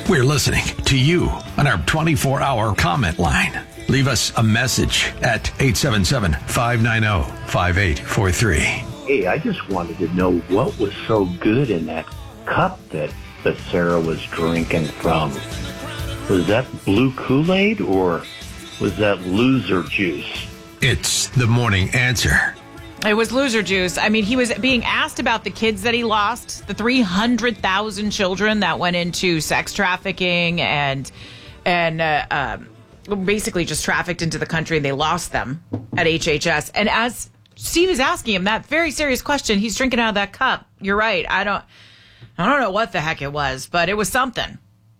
We're listening to you on our 24-hour comment line. Leave us a message at 877-590-5843. Hey, I just wanted to know what was so good in that cup that Becerra was drinking from. Was that blue Kool-Aid or was that loser juice? It's the morning answer. It was loser juice. I mean, he was being asked about the kids that he lost, the 300,000 children that went into sex trafficking and basically just trafficked into the country, and they lost them at HHS. And as Steve is asking him that very serious question, he's drinking out of that cup. You're right. I don't know what the heck it was, but it was something.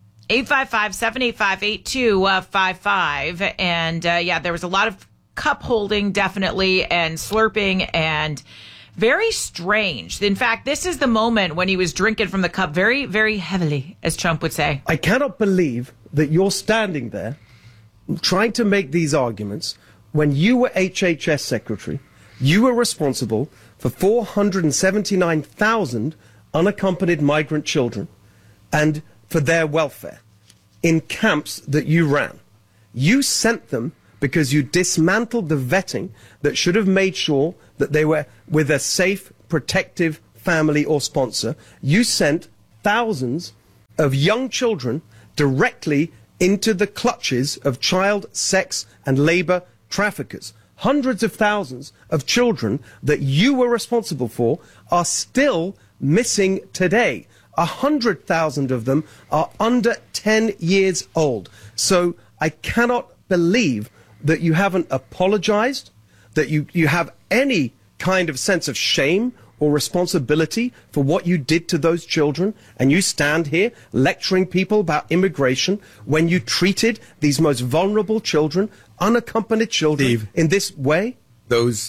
855-785-8255. And there was a lot of cup holding, definitely, and slurping, and very strange. In fact, this is the moment when he was drinking from the cup very, very heavily, as Trump would say. I cannot believe that you're standing there trying to make these arguments when you were HHS secretary. You were responsible for 479,000 unaccompanied migrant children and for their welfare in camps that you ran. You sent them because you dismantled the vetting that should have made sure that they were with a safe, protective family or sponsor. You sent thousands of young children directly into the clutches of child sex and labor traffickers. Hundreds of thousands of children that you were responsible for are still missing today. 100,000 of them are under 10 years old. So I cannot believe that you haven't apologized, that you have any kind of sense of shame or responsibility for what you did to those children, and you stand here lecturing people about immigration when you treated these most vulnerable children, unaccompanied children, Steve, in this way? Those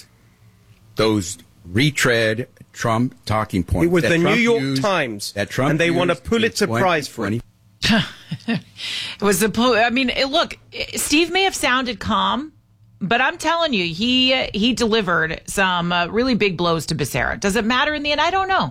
retread Trump talking points. It was the Trump New York used, Times, that Trump and they won a used Pulitzer Prize for it. It was look, Steve may have sounded calm, but I'm telling you, he delivered some really big blows to Becerra. Does it matter in the end? I don't know.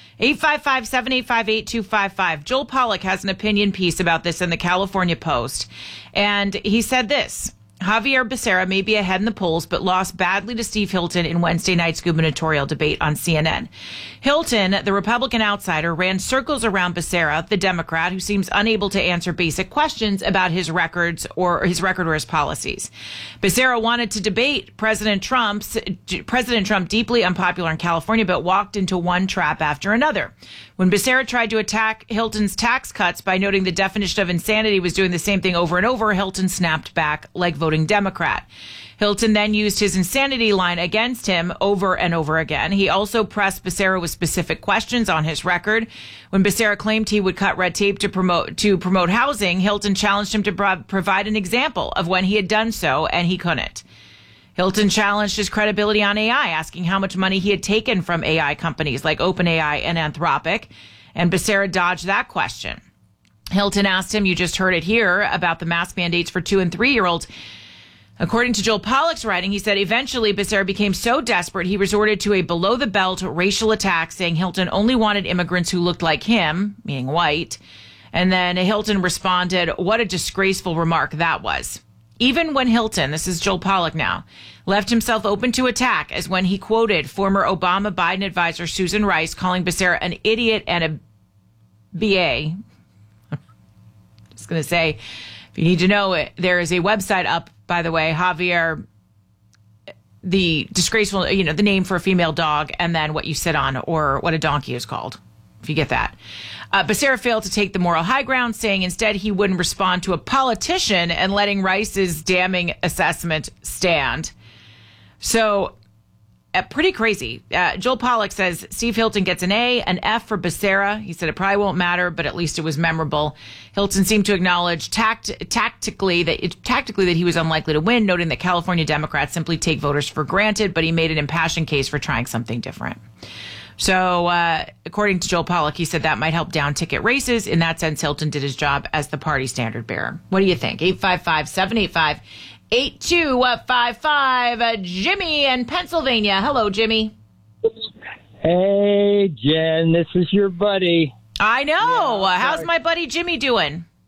855-785-8255. Joel Pollack has an opinion piece about this in the California Post, and he said this: Javier Becerra may be ahead in the polls, but lost badly to Steve Hilton in Wednesday night's gubernatorial debate on CNN. Hilton, the Republican outsider, ran circles around Becerra, the Democrat, who seems unable to answer basic questions about his record or his policies. Becerra wanted to debate President Trump, deeply unpopular in California, but walked into one trap after another. When Becerra tried to attack Hilton's tax cuts by noting the definition of insanity was doing the same thing over and over, Hilton snapped back like voting Democrat. Hilton then used his insanity line against him over and over again. He also pressed Becerra with specific questions on his record. When Becerra claimed he would cut red tape to promote housing, Hilton challenged him to provide an example of when he had done so, and he couldn't. Hilton challenged his credibility on AI, asking how much money he had taken from AI companies like OpenAI and Anthropic, and Becerra dodged that question. Hilton asked him, you just heard it here, about the mask mandates for 2- and 3-year-olds. According to Joel Pollack's writing, he said eventually Becerra became so desperate he resorted to a below-the-belt racial attack, saying Hilton only wanted immigrants who looked like him, meaning white. And then Hilton responded, what a disgraceful remark that was. Even when Hilton, this is Joel Pollack now, left himself open to attack, as when he quoted former Obama-Biden advisor Susan Rice, calling Becerra an idiot and a BA. Just going to say, if you need to know it, there is a website up, by the way, Javier, the disgraceful, the name for a female dog, and then what you sit on, or what a donkey is called, if you get that. Becerra failed to take the moral high ground, saying instead he wouldn't respond to a politician and letting Rice's damning assessment stand. So, pretty crazy. Joel Pollack says Steve Hilton gets an A, an F for Becerra. He said it probably won't matter, but at least it was memorable. Hilton seemed to acknowledge tactically that he was unlikely to win, noting that California Democrats simply take voters for granted, but he made an impassioned case for trying something different. So, according to Joel Pollack, he said that might help down ticket races. In that sense, Hilton did his job as the party standard bearer. What do you think? 855-785-8255. Jimmy in Pennsylvania. Hello, Jimmy. Hey, Jen. This is your buddy. I know. Yeah, how's my buddy Jimmy doing?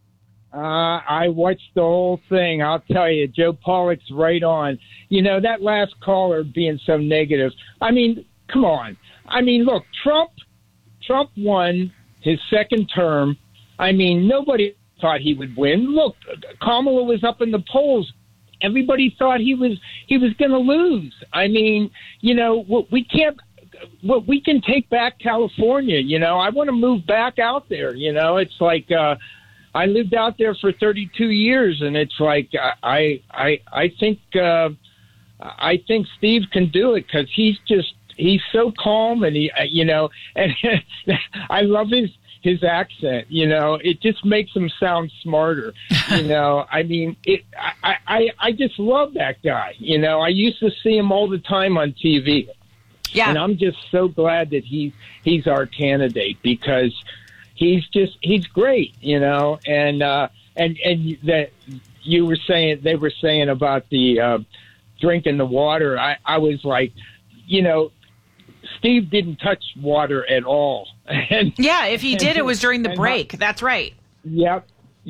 I watched the whole thing. I'll tell you, Joe Pollak's right on. You know, that last caller being so negative. I mean, come on. I mean, look, Trump won his second term. I mean, nobody thought he would win. Look, Kamala was up in the polls. Everybody thought he was going to lose. I mean, you know, we can take back California. You know, I want to move back out there. You know, it's like I lived out there for 32 years, and it's like I think Steve can do it because he's so calm, and he, you know, and I love his accent. You know, it just makes him sound smarter. You know, I mean, I just love that guy. You know, I used to see him all the time on TV. Yeah, and I'm just so glad that he's our candidate because he's great, you know, and that they were saying about the drinking the water. I was like, you know, Steve didn't touch water at all. And, yeah, if he did, it was during the break. That's right. Yep.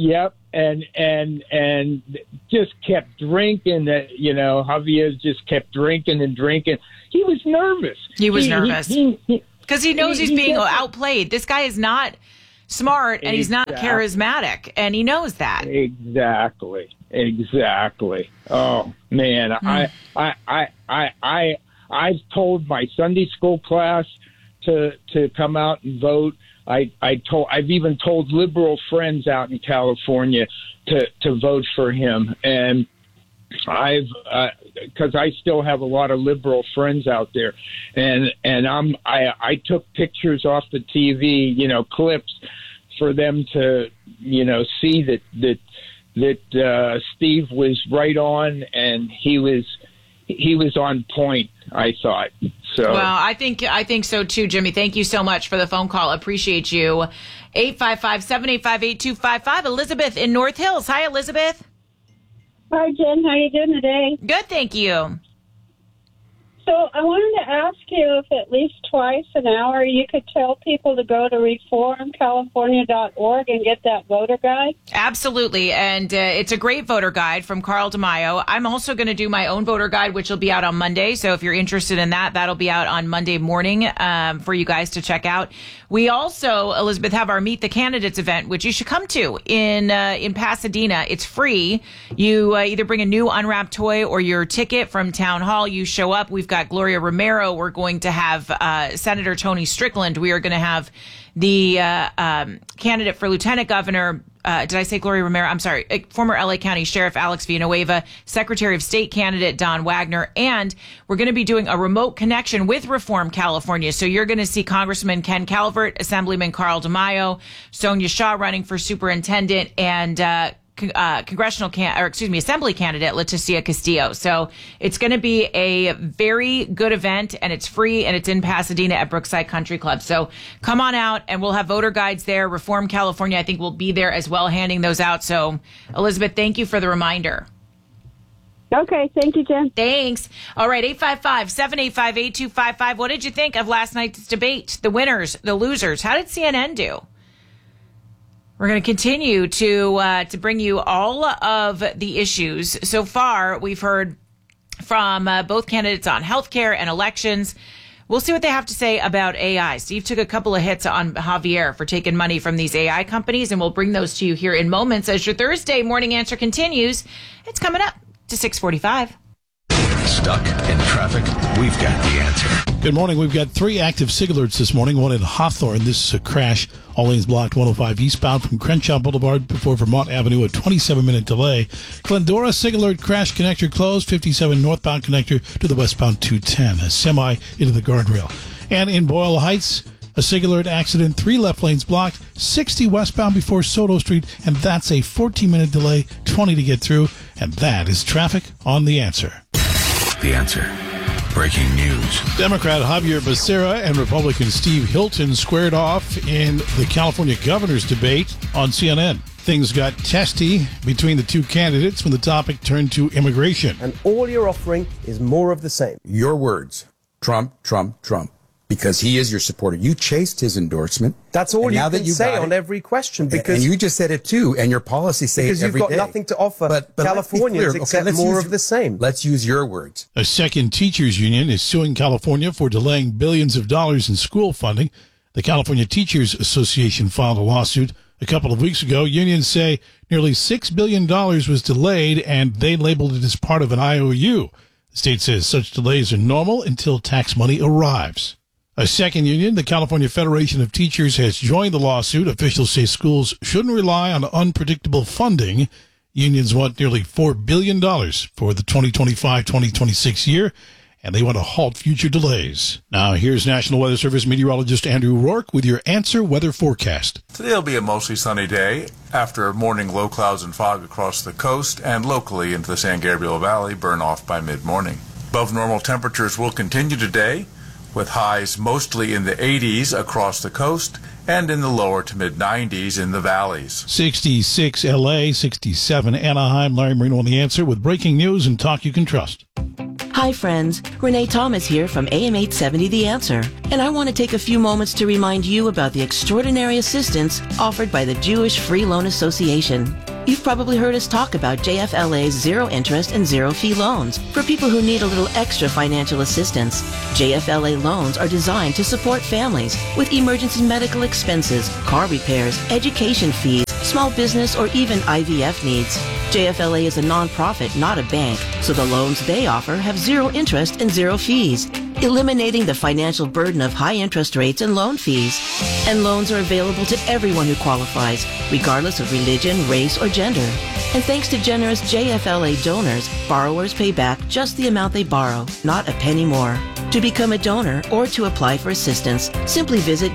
And just kept drinking. You know, Javier just kept drinking and drinking. He was nervous. He was nervous because he knows he's being outplayed. This guy is not smart and he's not charismatic, and he knows that. Exactly. Oh man, I've told my Sunday school class to come out and vote. I've even told liberal friends out in California to vote for him, and because I still have a lot of liberal friends out there, and I took pictures off the TV, you know, clips for them to, you know, see that Steve was right on, and he was on point, I thought. So well, I think so too, Jimmy. Thank you so much for the phone call. Appreciate you. 855-785-8255. Elizabeth in North Hills. Hi, Elizabeth. Hi, Jen. How are you doing today? Good, thank you. So I wanted to ask you if at least twice an hour you could tell people to go to reformcalifornia.org and get that voter guide. Absolutely. And it's a great voter guide from Carl DeMaio. I'm also going to do my own voter guide, which will be out on Monday. So if you're interested in that, that'll be out on Monday morning for you guys to check out. We also, Elizabeth, have our Meet the Candidates event, which you should come to in Pasadena. It's free. You either bring a new unwrapped toy or your ticket from Town Hall. You show up. We've got Gloria Romero. We're going to have Senator Tony Strickland. We are going to have the candidate for lieutenant governor. Did I say Gloria Romero? I'm sorry. Former LA County Sheriff Alex Villanueva, Secretary of State candidate Don Wagner, and we're going to be doing a remote connection with Reform California. So you're going to see Congressman Ken Calvert, Assemblyman Carl DeMaio, Sonia Shaw running for superintendent, and Assembly candidate Leticia Castillo. So it's going to be a very good event, and it's free, and it's in Pasadena at Brookside Country Club. So come on out, and we'll have voter guides there. Reform California, I think, will be there as well, handing those out. So, Elizabeth, thank you for the reminder. Okay, thank you, Jen. Thanks. All right, 855-785-8255. What did you think of last night's debate? The winners, the losers. How did CNN do? We're going to continue to bring you all of the issues. So far, we've heard from both candidates on healthcare and elections. We'll see what they have to say about AI. Steve took a couple of hits on Javier for taking money from these AI companies, and we'll bring those to you here in moments as your Thursday morning answer continues. It's coming up to 6:45. Stuck in traffic? We've got the answer. Good morning. We've got 3 active SIG alerts this morning. One in Hawthorne. This is a crash. All lanes blocked 105 eastbound from Crenshaw Boulevard before Vermont Avenue, a 27-minute delay. Glendora SIG alert crash connector closed. 57 northbound connector to the westbound 210. A semi into the guardrail. And in Boyle Heights, a SIG alert accident. 3 left lanes blocked. 60 westbound before Soto Street. And that's a 14-minute delay. 20 to get through. And that is traffic on The Answer. The Answer. Breaking news. Democrat Javier Becerra and Republican Steve Hilton squared off in the California governor's debate on CNN. Things got testy between the two candidates when the topic turned to immigration. And all you're offering is more of the same. Your words. Trump, Trump, Trump. because he is your supporter. You chased his endorsement. That's all and you now can that you say got on it, every question, because and you just said it too, and your policy say because it you've every got day. nothing to offer But Californians except more of the same. Let's use your words. A second teachers union is suing California for delaying billions of dollars in school funding. The California Teachers Association filed a lawsuit a couple of weeks ago. Unions say nearly $6 billion was delayed, and they labeled it as part of an IOU. The state says such delays are normal until tax money arrives. A second union, the California Federation of Teachers, has joined the lawsuit. Officials say schools shouldn't rely on unpredictable funding. Unions want nearly $4 billion for the 2025-2026 year, and they want to halt future delays. Now, here's National Weather Service meteorologist Andrew Rourke with your Answer Weather Forecast. Today will be a mostly sunny day after morning low clouds and fog across the coast and locally into the San Gabriel Valley burn off by mid-morning. Above normal temperatures will continue today, with highs mostly in the 80s across the coast and in the lower to mid-90s in the valleys. 66 L.A., 67 Anaheim. Larry Marino on The Answer with breaking news and talk you can trust. Hi friends, Renee Thomas here from AM 870 The Answer, and I want to take a few moments to remind you about the extraordinary assistance offered by the Jewish Free Loan Association. You've probably heard us talk about JFLA's zero interest and zero fee loans for people who need a little extra financial assistance. JFLA loans are designed to support families with emergency medical expenses, car repairs, education fees, small business, or even IVF needs. JFLA is a nonprofit, not a bank, so the loans they offer have zero interest and zero fees, eliminating the financial burden of high interest rates and loan fees. And loans are available to everyone who qualifies, regardless of religion, race, or gender. And thanks to generous JFLA donors, borrowers pay back just the amount they borrow, not a penny more. To become a donor or to apply for assistance, simply visit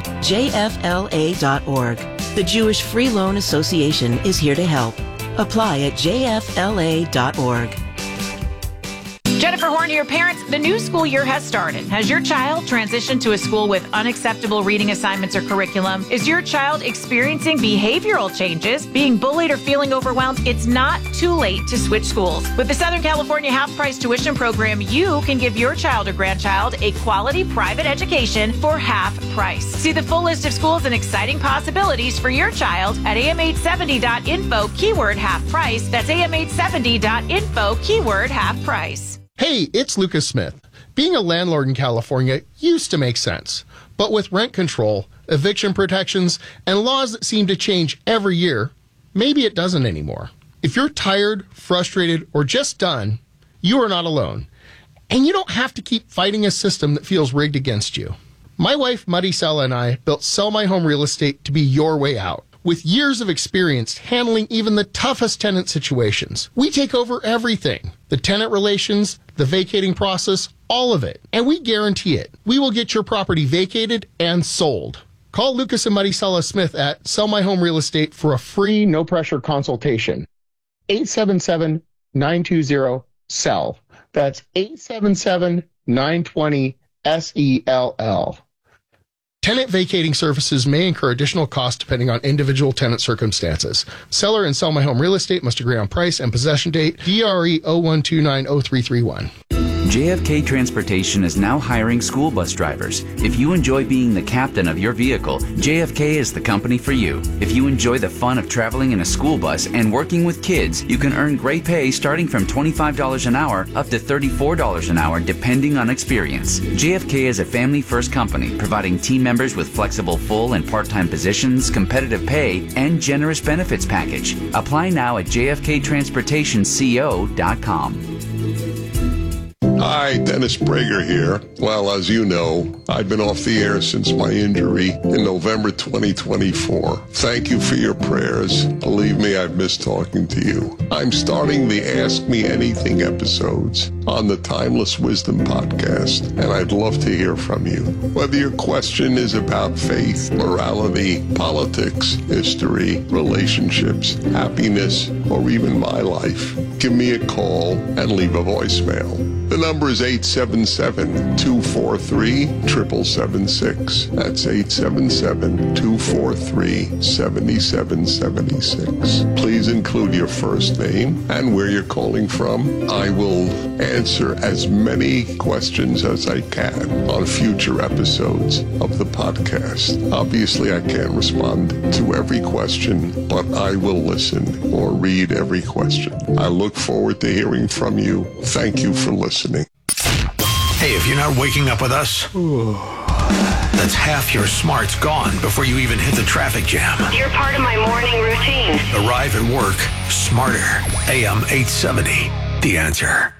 jfla.org. The Jewish Free Loan Association is here to help. Apply at jfla.org. Jennifer Horn here. Parents, the new school year has started. Has your child transitioned to a school with unacceptable reading assignments or curriculum? Is your child experiencing behavioral changes, being bullied, or feeling overwhelmed? It's not too late to switch schools. With the Southern California half-price tuition program, you can give your child or grandchild a quality private education for half price. See the full list of schools and exciting possibilities for your child at am870.info, keyword half price. That's am870.info, keyword half price. Hey, it's Lucas Smith. Being a landlord in California used to make sense. But with rent control, eviction protections, and laws that seem to change every year, maybe it doesn't anymore. If you're tired, frustrated, or just done, you are not alone. And you don't have to keep fighting a system that feels rigged against you. My wife, Maricela, and I built Sell My Home Real Estate to be your way out. With years of experience handling even the toughest tenant situations, we take over everything. The tenant relations, the vacating process, all of it. And we guarantee it. We will get your property vacated and sold. Call Lucas and Maricela Smith at Sell My Home Real Estate for a free, no-pressure consultation. 877-920-SELL. That's 877-920-SELL. Tenant vacating services may incur additional costs depending on individual tenant circumstances. Seller and Sell My Home Real Estate must agree on price and possession date. DRE 01290331. JFK Transportation is now hiring school bus drivers. If you enjoy being the captain of your vehicle, JFK is the company for you. If you enjoy the fun of traveling in a school bus and working with kids, you can earn great pay starting from $25 an hour up to $34 an hour depending on experience. JFK is a family-first company providing team members with flexible full and part-time positions, competitive pay, and generous benefits package. Apply now at jfktransportationco.com. Hi, Dennis Prager here. Well, as you know, I've been off the air since my injury in November 2024. Thank you for your prayers. Believe me, I've missed talking to you. I'm starting the Ask Me Anything episodes on the Timeless Wisdom podcast, and I'd love to hear from you. Whether your question is about faith, morality, politics, history, relationships, happiness, or even my life, give me a call and leave a voicemail. The number is 877-243-7776. That's 877-243-7776. Please include your first name and where you're calling from. I will answer answer as many questions as I can on future episodes of the podcast. Obviously, I can't respond to every question, but I will listen or read every question. I look forward to hearing from you. Thank you for listening. Hey, if you're not waking up with us, that's half your smarts gone before you even hit the traffic jam. You're part of my morning routine. Arrive at work smarter. AM 870, The Answer.